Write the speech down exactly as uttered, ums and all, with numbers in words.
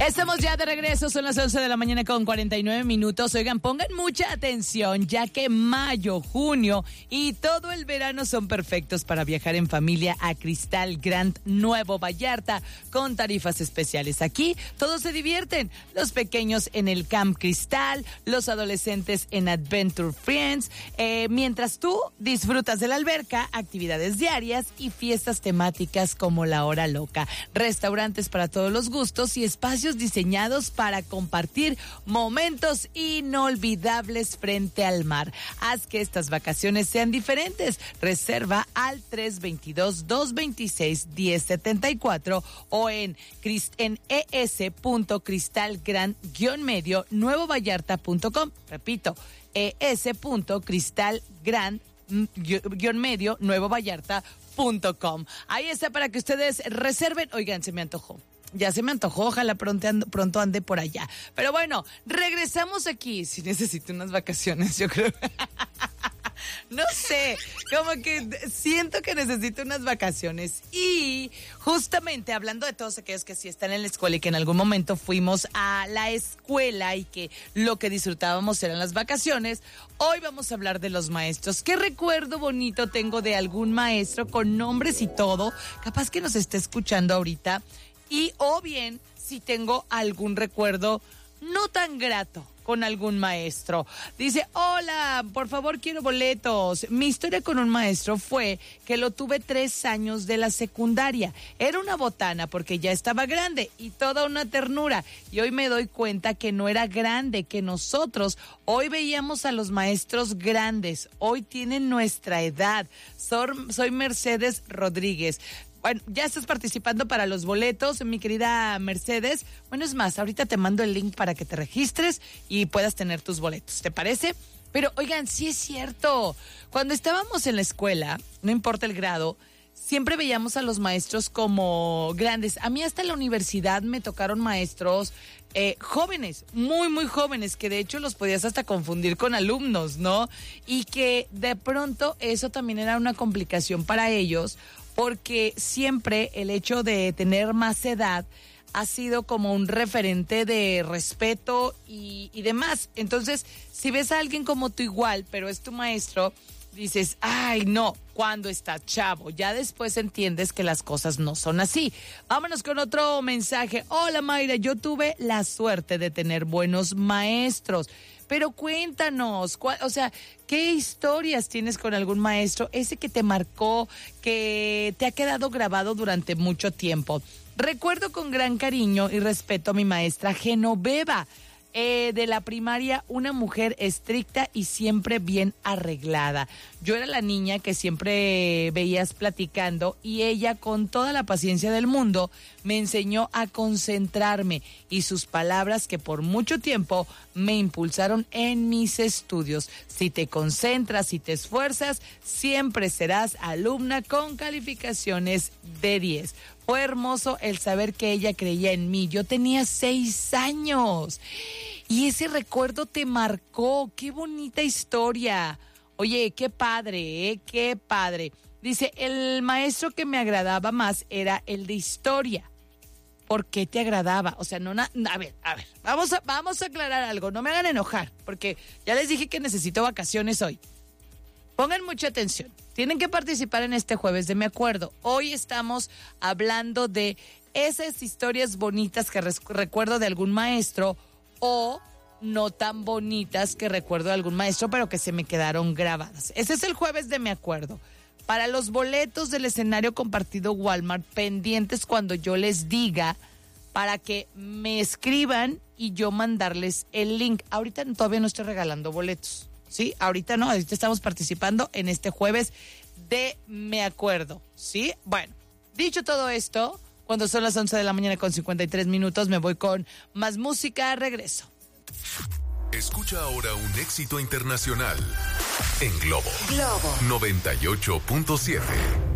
Estamos ya de regreso, son las once de la mañana con cuarenta y nueve minutos. Oigan, pongan mucha atención, ya que mayo, junio y todo el verano son perfectos para viajar en familia a Cristal Grand Nuevo Vallarta con tarifas especiales. Aquí todos se divierten, los pequeños en el Camp Cristal, los adolescentes en Adventure Friends, eh, mientras tú disfrutas de la alberca, actividades diarias y fiestas temáticas como la Hora Loca, restaurantes para todos los gustos y espacios diseñados para compartir momentos inolvidables frente al mar. Haz que estas vacaciones sean diferentes. Reserva al tres dos dos, dos dos seis, uno cero siete cuatro o en, en es.cristalgrand-medio nuevo vallarta punto com. Repito, es.cristalgrand-medio nuevo vallarta punto com. Ahí está para que ustedes reserven. Oigan, se me antojó. Ya se me antojó, ojalá pronto ande, pronto ande por allá. Pero bueno, regresamos aquí. Si necesito unas vacaciones, yo creo. No sé, como que siento que necesito unas vacaciones. Y justamente hablando de todos aquellos que sí están en la escuela y que en algún momento fuimos a la escuela y que lo que disfrutábamos eran las vacaciones, hoy vamos a hablar de los maestros. ¿Qué recuerdo bonito tengo de algún maestro con nombres y todo? Capaz que nos esté escuchando ahorita. Y o bien si tengo algún recuerdo no tan grato con algún maestro. Dice, hola, por favor quiero boletos. Mi historia con un maestro fue que lo tuve tres años de la secundaria. Era una botana porque ya estaba grande y toda una ternura. Y hoy me doy cuenta que no era grande, que nosotros hoy veíamos a los maestros grandes. Hoy tienen nuestra edad. Soy, soy Mercedes Rodríguez. Bueno, ya estás participando para los boletos, mi querida Mercedes. Bueno, es más, ahorita te mando el link para que te registres y puedas tener tus boletos, ¿te parece? Pero, oigan, sí es cierto. Cuando estábamos en la escuela, no importa el grado, siempre veíamos a los maestros como grandes. A mí hasta en la universidad me tocaron maestros eh, jóvenes, muy, muy jóvenes, que de hecho los podías hasta confundir con alumnos, ¿no? Y que de pronto eso también era una complicación para ellos, porque siempre el hecho de tener más edad ha sido como un referente de respeto y, y demás. Entonces, si ves a alguien como tú igual, pero es tu maestro, dices, ay, no, cuando estás chavo. Ya después entiendes que las cosas no son así. Vámonos con otro mensaje. Hola, Mayra, yo tuve la suerte de tener buenos maestros. Pero cuéntanos, o sea, ¿qué historias tienes con algún maestro? Ese que te marcó, que te ha quedado grabado durante mucho tiempo. Recuerdo con gran cariño y respeto a mi maestra Genoveva, eh, de la primaria, una mujer estricta y siempre bien arreglada. Yo era la niña que siempre veías platicando y ella, con toda la paciencia del mundo, me enseñó a concentrarme, y sus palabras que por mucho tiempo me impulsaron en mis estudios. Si te concentras y te esfuerzas, siempre serás alumna con calificaciones de diez. Fue hermoso el saber que ella creía en mí. Yo tenía seis años y ese recuerdo te marcó. ¡Qué bonita historia! Oye, qué padre, ¿eh? Qué padre. Dice, el maestro que me agradaba más era el de historia. ¿Por qué te agradaba? O sea, no, na, a ver, a ver, vamos a, vamos a aclarar algo. No me hagan enojar, porque ya les dije que necesito vacaciones hoy. Pongan mucha atención. Tienen que participar en este jueves de Me Acuerdo. Hoy estamos hablando de esas historias bonitas que res- recuerdo de algún maestro, o no tan bonitas que recuerdo de algún maestro, pero que se me quedaron grabadas. Ese es el jueves de Me Acuerdo. Para los boletos del escenario compartido Walmart, pendientes cuando yo les diga, para que me escriban y yo mandarles el link. Ahorita todavía no estoy regalando boletos, ¿sí? Ahorita no, ahorita estamos participando en este jueves de Me Acuerdo, ¿sí? Bueno, dicho todo esto, cuando son las once de la mañana con cincuenta y tres minutos, me voy con más música. Regreso. Escucha ahora un éxito internacional en Globo. Globo noventa y ocho punto siete.